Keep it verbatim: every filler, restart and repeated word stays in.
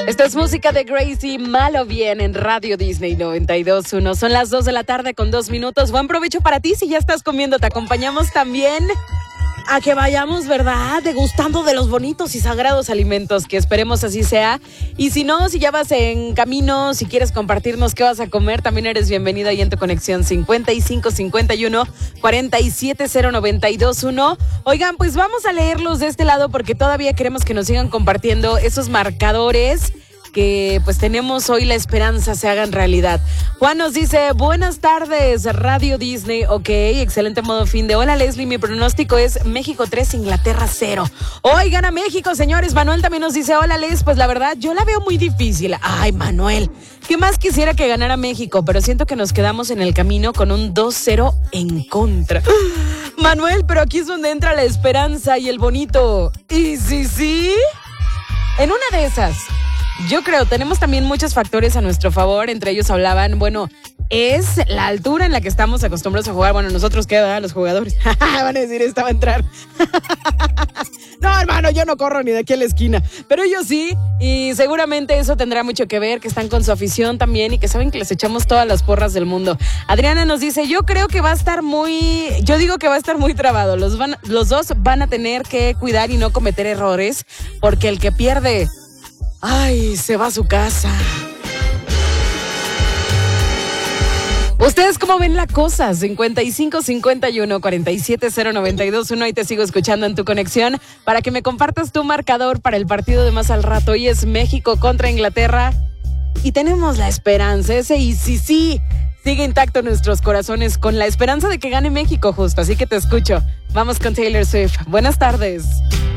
Esta es música de Gracie, Mal o Bien, en Radio Disney noventa y dos punto uno. Son las dos de la tarde con dos minutos. Buen provecho para ti. Si ya estás comiendo, te acompañamos también a que vayamos, ¿verdad? Degustando de los bonitos y sagrados alimentos, que esperemos así sea. Y si no, si ya vas en camino, si quieres compartirnos qué vas a comer, también eres bienvenida ahí en tu conexión cincuenta y cinco cincuenta y uno cuarenta y siete cero noventa y dos uno. Oigan, pues vamos a leerlos de este lado porque todavía queremos que nos sigan compartiendo esos marcadores que pues tenemos hoy, la esperanza se hagan realidad. Juan nos dice, buenas tardes, Radio Disney, ok, excelente modo fin de. Hola Leslie, mi pronóstico es México tres, Inglaterra cero. Hoy gana México, señores. Manuel también nos dice, hola Les, pues la verdad yo la veo muy difícil. Ay, Manuel, ¿qué más quisiera que ganara México? Pero siento que nos quedamos en el camino con un dos cero en contra. Manuel, pero aquí es donde entra la esperanza y el bonito. ¿Y sí, sí? En una de esas, yo creo, tenemos también muchos factores a nuestro favor. Entre ellos hablaban, bueno, es la altura en la que estamos acostumbrados a jugar. Bueno, nosotros qué, ¿verdad? Los jugadores. Van a decir, esta va a entrar. No, hermano, yo no corro ni de aquí a la esquina. Pero ellos sí, y seguramente eso tendrá mucho que ver, que están con su afición también y que saben que les echamos todas las porras del mundo. Adriana nos dice, yo creo que va a estar muy, yo digo que va a estar muy trabado. Los, van, los dos van a tener que cuidar y no cometer errores, porque el que pierde, ay, se va a su casa. ¿Ustedes cómo ven la cosa? cincuenta y cinco cincuenta y uno cuarenta y siete cero noventa y dos uno. Y te sigo escuchando en tu conexión para que me compartas tu marcador para el partido de más al rato. Hoy es México contra Inglaterra y tenemos la esperanza, ese y sí, sí, sigue intacto en nuestros corazones con la esperanza de que gane México justo. Así que te escucho. Vamos con Taylor Swift. Buenas tardes.